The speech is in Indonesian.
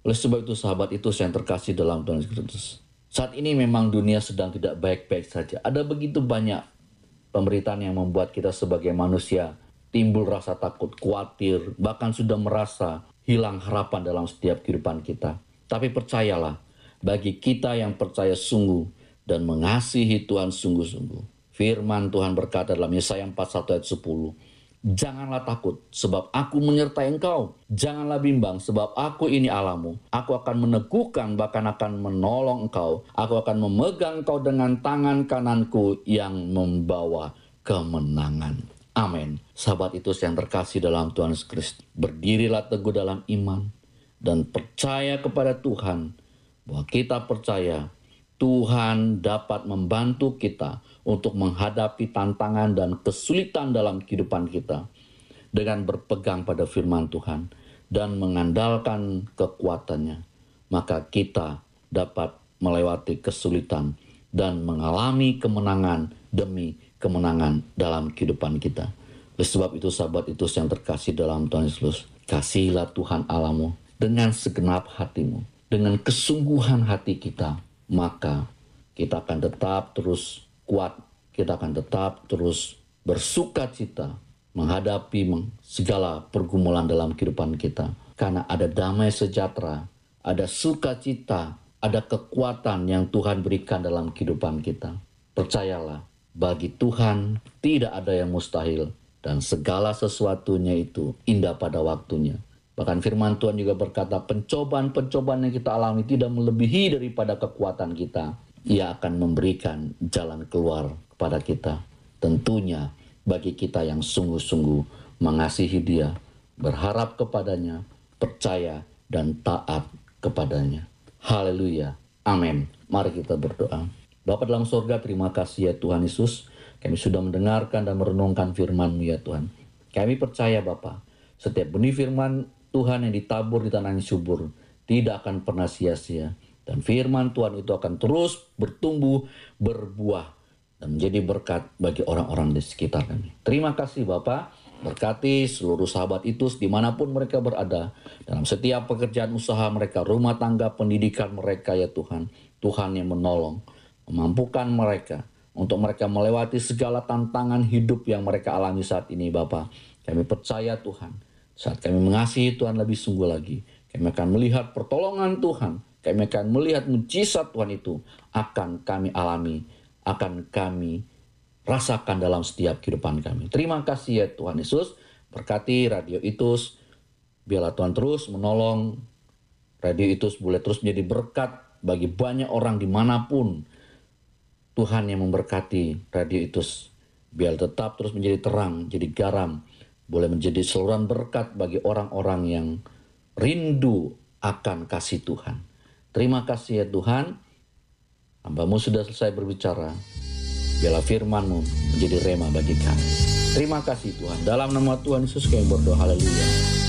Oleh sebab itu sahabat itu yang terkasih dalam Tuhan Yesus Kristus, saat ini memang dunia sedang tidak baik-baik saja. Ada begitu banyak pemberitaan yang membuat kita sebagai manusia timbul rasa takut, khawatir, bahkan sudah merasa hilang harapan dalam setiap kehidupan kita. Tapi percayalah, bagi kita yang percaya sungguh dan mengasihi Tuhan sungguh-sungguh, firman Tuhan berkata dalam Yesaya 41 ayat 10, janganlah takut, sebab aku menyertai engkau. Janganlah bimbang, sebab aku ini Allahmu. Aku akan meneguhkan, bahkan akan menolong engkau. Aku akan memegang engkau dengan tangan kananku yang membawa kemenangan. Amin. Sahabat itu yang terkasih dalam Tuhan Yesus Kristus, berdirilah teguh dalam iman dan percaya kepada Tuhan, bahwa kita percaya Tuhan dapat membantu kita untuk menghadapi tantangan dan kesulitan dalam kehidupan kita dengan berpegang pada firman Tuhan dan mengandalkan kekuatannya. Maka kita dapat melewati kesulitan dan mengalami kemenangan demi kemenangan dalam kehidupan kita. Oleh sebab itu sahabat itu yang terkasih dalam Tuhan Yesus, kasihilah Tuhan Allahmu dengan segenap hatimu, dengan kesungguhan hati kita, maka kita akan tetap terus kuat, kita akan tetap terus bersuka cita menghadapi segala pergumulan dalam kehidupan kita. Karena ada damai sejahtera, ada sukacita, ada kekuatan yang Tuhan berikan dalam kehidupan kita. Percayalah, bagi Tuhan tidak ada yang mustahil dan segala sesuatunya itu indah pada waktunya. Bahkan firman Tuhan juga berkata, pencobaan-pencobaan yang kita alami tidak melebihi daripada kekuatan kita. Ia akan memberikan jalan keluar kepada kita. Tentunya bagi kita yang sungguh-sungguh mengasihi Dia, berharap kepadanya, percaya dan taat kepadanya. Haleluya. Amin. Mari kita berdoa. Bapa dalam sorga, terima kasih ya Tuhan Yesus. Kami sudah mendengarkan dan merenungkan firman-Mu ya Tuhan. Kami percaya Bapa, setiap benih firman Tuhan yang ditabur di tanah yang subur tidak akan pernah sia-sia. Dan firman Tuhan itu akan terus bertumbuh, berbuah, dan menjadi berkat bagi orang-orang di sekitar kami. Terima kasih Bapak, berkati seluruh sahabat itu dimanapun mereka berada, dalam setiap pekerjaan usaha mereka, rumah tangga, pendidikan mereka ya Tuhan. Tuhan yang menolong, memampukan mereka, untuk mereka melewati segala tantangan hidup yang mereka alami saat ini Bapak. Kami percaya Tuhan, saat kami mengasihi Tuhan lebih sungguh lagi, kami akan melihat pertolongan Tuhan, kami akan melihat mujizat Tuhan itu akan kami alami, akan kami rasakan dalam setiap kehidupan kami. Terima kasih ya Tuhan Yesus, berkati Radio Itus, biarlah Tuhan terus menolong Radio Itus boleh terus menjadi berkat bagi banyak orang dimanapun. Tuhan yang memberkati Radio Itus, biar tetap terus menjadi terang, jadi garam, boleh menjadi saluran berkat bagi orang-orang yang rindu akan kasih Tuhan. Terima kasih ya Tuhan, hamba-Mu sudah selesai berbicara, biarlah firman-Mu menjadi rema bagi kami. Terima kasih Tuhan, dalam nama Tuhan Yesus kami berdoa, haleluya.